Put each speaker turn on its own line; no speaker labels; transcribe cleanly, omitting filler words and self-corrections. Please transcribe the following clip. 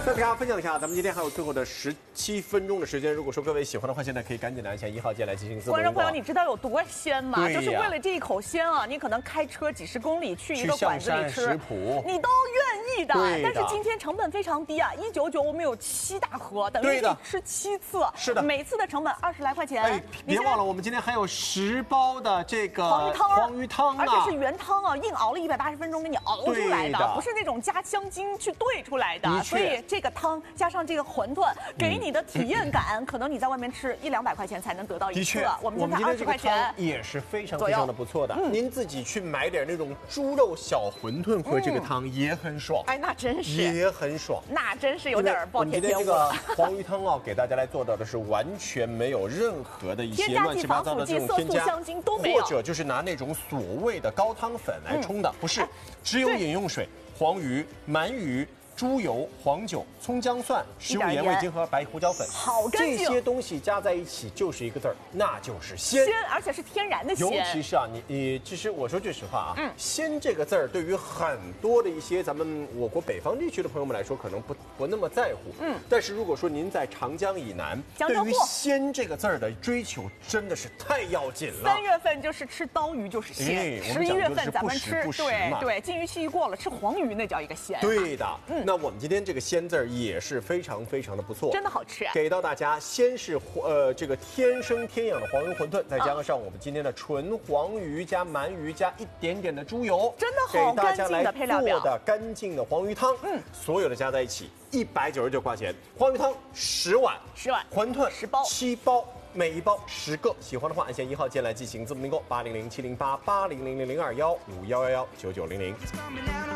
再给大家分享一下，咱们今天还有最后的17分钟的时间。如果说各位喜欢的话，现在可以赶紧的按下1号键来进行自动。
观众朋友，你知道有多鲜吗？
对呀
就是为了这一口鲜啊，你可能开车几十公里去一个馆子里吃，你都愿意的。但是今天成本非常低啊，199我们有7大盒，等于你吃7次。
是的，
每次的成本20来块钱。
哎，别忘了，我们今天还有10包的这个黄鱼汤啊，
而且是原汤啊，硬熬了180分钟给你熬出来的，不是那种加香精去兑出来的。所以这个汤加上这个馄饨，给你的体验感，可能你在外面吃100-200块钱才能得到一次。我们今天20块钱
也是非常非常的不错的。您自己去买点那种猪肉小馄饨喝这个汤也很爽。
哎，那真是
也很爽，
那真是有点暴殄天物。
今天这个黄鱼汤啊，给大家来做到的是完全没有任何的一些乱七八糟的这种添加，
香精都没有，
或者就是拿那种所谓的高汤粉来冲的，不是，只有饮用水、黄鱼、鳗鱼。猪油、黄酒、葱姜蒜、食物盐、味精和白胡椒粉，
好干净。
这些东西加在一起就是一个字儿，那就是鲜。
鲜，而且是天然的鲜。
尤其是啊，其实我说句实话啊，鲜这个字儿对于很多的一些咱们我国北方地区的朋友们来说，可能不那么在乎。但是如果说您在长江以南，对于鲜这个字儿的追求真的是太要紧了。
3月份就是吃刀鱼就是鲜，11月份咱们吃对禁渔期一过了，吃黄鱼那叫一个鲜。
对的，那我们今天这个鲜字儿也是非常非常的不错，
真的好吃。
给到大家，先是这个天生天养的黄鱼馄饨，再加上我们今天的纯黄鱼加鳗鱼加一点点的猪油，
真的好干净的配料表，
做的干净的黄鱼汤，所有的加在一起199块钱，黄鱼汤10碗，馄饨
10包
7包。每一包10个，喜欢的话按下1号键来进行自动订购，8007088000215119900。